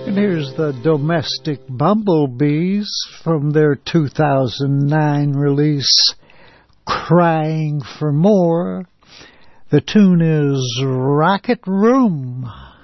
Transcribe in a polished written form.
And here's the Domestic Bumblebees from their 2009 release, Crying for More. The tune is Rocket Room.